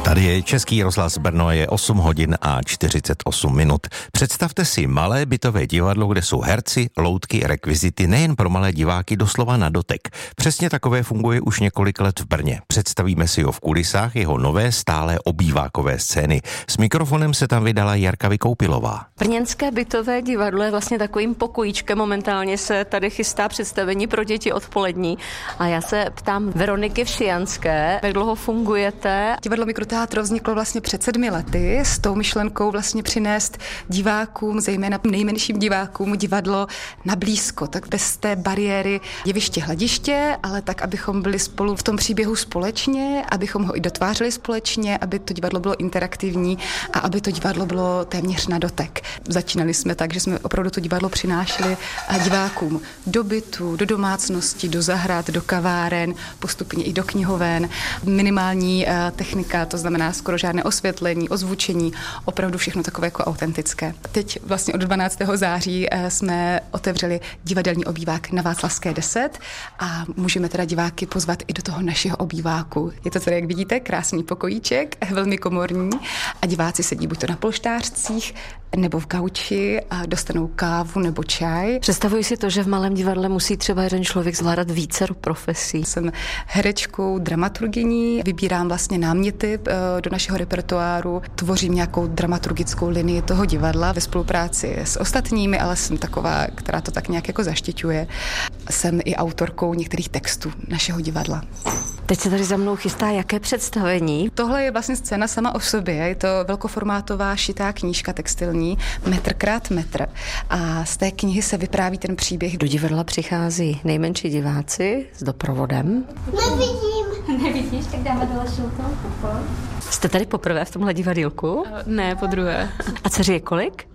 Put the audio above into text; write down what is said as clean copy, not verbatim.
Tady je Český rozhlas Brno, je 8 hodin a 48 minut. Představte si malé bytové divadlo, kde jsou herci, loutky, rekvizity, nejen pro malé diváky, doslova na dotek. Přesně takové funguje už několik let v Brně. Představíme si ho v kulisách jeho nové stálé obývákové scény. S mikrofonem se tam vydala Jarka Vykoupilová. Brněnské bytové divadlo je vlastně takovým pokojíčkem. Momentálně se tady chystá představení pro děti odpolední. A já se ptám Veroniky Všijanské, jak dlouho fungujete? Divadlo Mikroteátro vzniklo vlastně před 7 lety s tou myšlenkou vlastně přinést divákům, zejména nejmenším divákům, divadlo na blízko, tak bez té bariéry jeviště hlediště, ale tak, abychom byli spolu v tom příběhu společně, abychom ho i dotvářeli společně, aby to divadlo bylo interaktivní a aby to divadlo bylo téměř na dotek. Začínali jsme tak, že jsme opravdu to divadlo přinášeli divákům do bytu, do domácnosti, do zahrad, do kaváren, postupně i do knihoven. Minimální technika, to znamená skoro žádné osvětlení, ozvučení, opravdu všechno takové jako autentické. Teď vlastně od 12. září jsme otevřeli divadelní obývák na Václavské 10 a můžeme teda diváky pozvat i do toho našeho obýváku. Je to tady, jak vidíte, krásný pokojíček, velmi komorní a diváci sedí buď to na polštářcích, nebo v gauči a dostanou kávu nebo čaj. Představuji si to, že v malém divadle musí třeba jeden člověk zvládat více profesí. Jsem herečkou, dramaturgyní, vybírám vlastně náměty do našeho repertoáru, tvořím nějakou dramaturgickou linii toho divadla ve spolupráci s ostatními, ale jsem taková, která to tak nějak jako zaštiťuje. Jsem i autorkou některých textů našeho divadla. Teď se tady za mnou chystá jaké představení? Tohle je vlastně scéna sama o sobě, je to velkoformátová šitá knížka textilní, metr krát metr. A z té knihy se vypráví ten příběh. Do divadla přichází nejmenší diváci s doprovodem. Nevidíš, tak dáme dole žlutou kupol. Jste tady poprvé v tomhle divadýlku? Ne, po druhé. A dceři je kolik?